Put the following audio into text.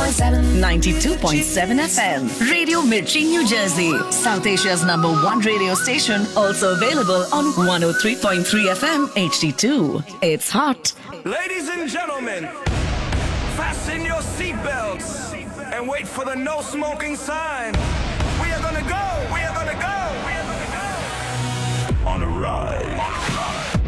92.7 FM. Radio Mirchi, New Jersey. South Asia's #1 radio station. Also available on 103.3 FM HD2. It's hot. Ladies and gentlemen, fasten your seatbelts and wait for the no smoking sign.